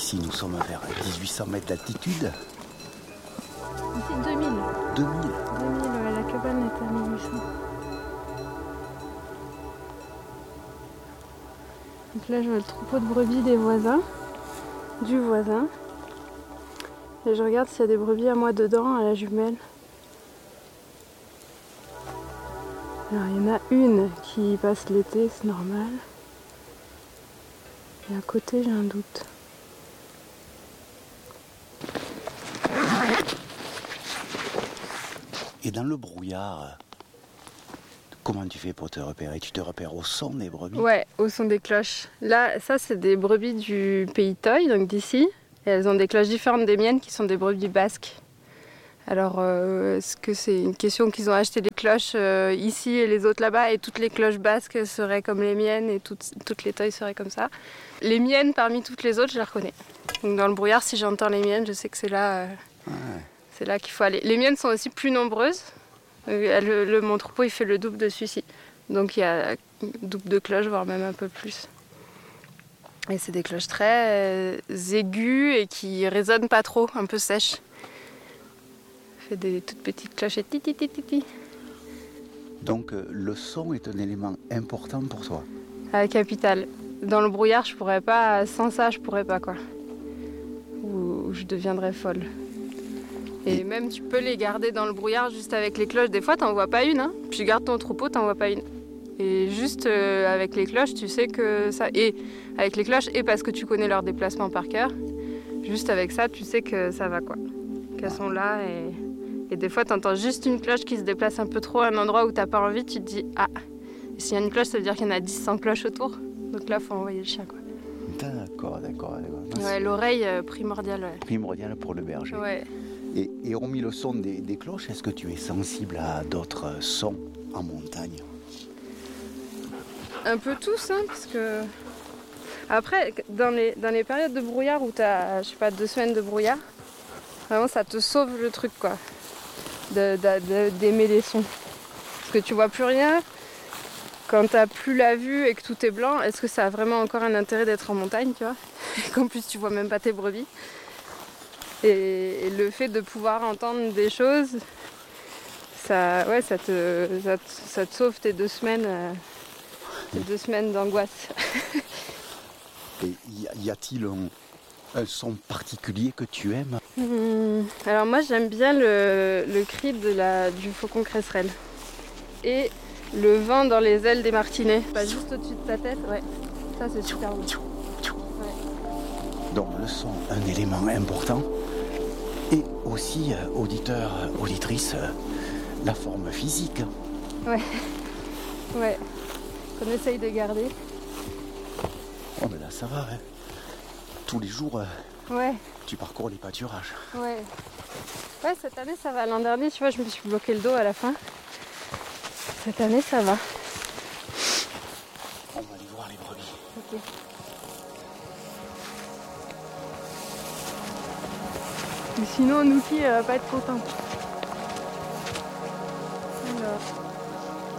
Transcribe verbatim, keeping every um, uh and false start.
Ici, nous sommes vers dix-huit cents mètres d'altitude. Ici, deux mille. deux mille. deux mille, ouais, la cabane est à mille huit cents. Donc là, je vois le troupeau de brebis des voisins, du voisin. Et je regarde s'il y a des brebis à moi dedans, à la jumelle. Alors, il y en a une qui passe l'été, c'est normal. Et à côté, j'ai un doute. Et dans le brouillard, comment tu fais pour te repérer? Tu te repères au son des brebis? Ouais, au son des cloches. Là, ça, c'est des brebis du pays Toy, donc d'ici. Et elles ont des cloches différentes des miennes, qui sont des brebis basques. Alors, euh, est-ce que c'est une question qu'ils ont acheté des cloches euh, ici et les autres là-bas, et toutes les cloches basques seraient comme les miennes et toutes, toutes les Toy seraient comme ça? Les miennes, parmi toutes les autres, je les reconnais. Donc dans le brouillard, si j'entends les miennes, je sais que c'est là, euh, Ouais. c'est là qu'il faut aller. Les miennes sont aussi plus nombreuses. Euh, le, le, mon troupeau, il fait le double de celui-ci. Donc il y a double de cloches, voire même un peu plus. Et c'est des cloches très euh, aiguës et qui résonnent pas trop, un peu sèches. Ça fait des toutes petites clochettes. Ti, ti, ti, ti, ti. Donc euh, le son est un élément important pour toi. À Capital. Dans le brouillard, je pourrais pas, sans ça, je pourrais pas quoi. Ou, ou je deviendrais folle. Et, Et même tu peux les garder dans le brouillard juste avec les cloches. Des fois, t'en vois pas une. Hein. Tu gardes ton troupeau, t'en vois pas une. Et juste euh, avec les cloches, tu sais que ça. Et avec les cloches, et parce que tu connais leur déplacement par cœur, juste avec ça, tu sais que ça va quoi. Qu'elles sont là et. Et des fois, tu entends juste une cloche qui se déplace un peu trop à un endroit où tu n'as pas envie, tu te dis « Ah !» Et s'il y a une cloche, ça veut dire qu'il y en a dix cents cloches autour. Donc là, il faut envoyer le chien. Quoi. D'accord, d'accord, d'accord. Ouais, l'oreille euh, primordiale. Ouais. Primordiale pour le berger. Ouais. Et, et hormis le son des, des cloches, est-ce que tu es sensible à d'autres sons en montagne? Un peu tous, hein, parce que... Après, dans les, dans les périodes de brouillard où tu as, je sais pas, deux semaines de brouillard, vraiment, ça te sauve le truc, quoi. De, de, de, d'aimer les sons. Parce que tu vois plus rien. Quand t'as plus la vue et que tout est blanc, est-ce que ça a vraiment encore un intérêt d'être en montagne, tu vois? Et qu'en plus tu vois même pas tes brebis. Et, et le fait de pouvoir entendre des choses, ça, ouais, ça te, ça te, ça te sauve tes deux semaines, euh, tes deux semaines d'angoisse. Et y, y a-t-il un, un son particulier que tu aimes? Mmh. Alors moi j'aime bien le, le cri de la, du faucon cresserelle. Et le vent dans les ailes des martinets. Pas juste au-dessus de ta tête, ouais. Ça c'est super bon. Ouais. Donc le son, un élément important. Et aussi, euh, auditeurs, auditrices, euh, la forme physique. Ouais. Ouais. Qu'on essaye de garder. Oh mais là ça va, hein. Tous les jours, euh, ouais. Tu parcours les pâturages. Ouais. Ouais, cette année ça va. L'an dernier, tu vois, je me suis bloqué le dos à la fin. Cette année ça va. On va aller voir les brebis. Ok. Mais sinon, Nouki, elle va pas être contente.